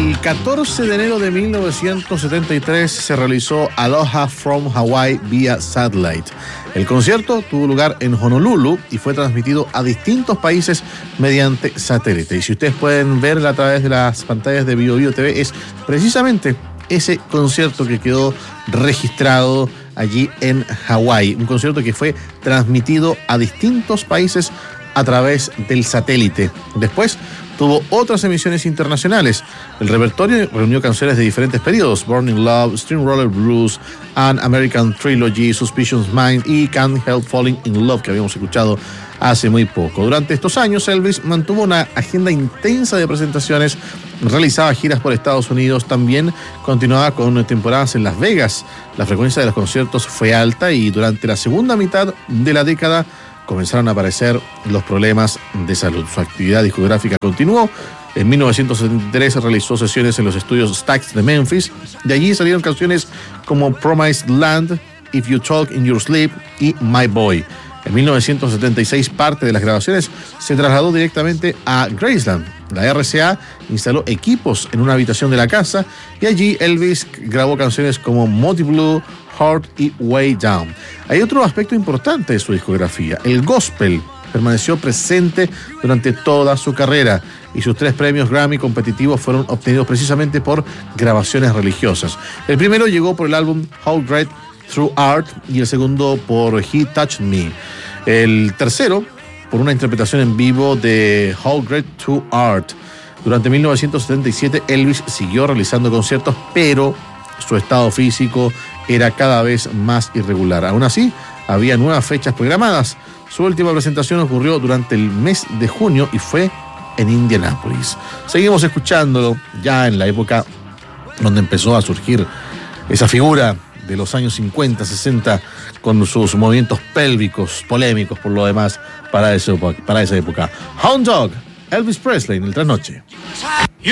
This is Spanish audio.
El 14 de enero de 1973 se realizó Aloha from Hawaii vía satellite. El concierto tuvo lugar en Honolulu y fue transmitido a distintos países mediante satélite. Y si ustedes pueden ver a través de las pantallas de BioBio TV, es precisamente ese concierto que quedó registrado allí en Hawái. Un concierto que fue transmitido a distintos países a través del satélite. Después tuvo otras emisiones internacionales. El repertorio reunió canciones de diferentes periodos: Burning Love, Steamroller Blues, An American Trilogy, Suspicious Mind y Can't Help Falling in Love, que habíamos escuchado hace muy poco. Durante estos años, Elvis mantuvo una agenda intensa de presentaciones, realizaba giras por Estados Unidos, también continuaba con temporadas en Las Vegas. La frecuencia de los conciertos fue alta y durante la segunda mitad de la década comenzaron a aparecer los problemas de salud. Su actividad discográfica continuó. En 1973 realizó sesiones en los estudios Stax de Memphis. De allí salieron canciones como Promised Land, If You Talk in Your Sleep y My Boy. En 1976 parte de las grabaciones se trasladó directamente a Graceland. La RCA instaló equipos en una habitación de la casa y allí Elvis grabó canciones como Moody Blue, Heart y Way Down. Hay otro aspecto importante de su discografía: el gospel permaneció presente durante toda su carrera y sus 3 premios Grammy competitivos fueron obtenidos precisamente por grabaciones religiosas. El primero llegó por el álbum How Great Through Art y el segundo por He Touched Me. El tercero por una interpretación en vivo de How Great Through Art. Durante 1977 Elvis siguió realizando conciertos, pero su estado físico era cada vez más irregular. Aún así, había nuevas fechas programadas. Su última presentación ocurrió durante el mes de junio y fue en Indianápolis. Seguimos escuchándolo ya en la época donde empezó a surgir esa figura de los años 50, 60, con sus movimientos pélvicos, polémicos por lo demás, para esa época. Hound Dog, Elvis Presley en el Trasnoche.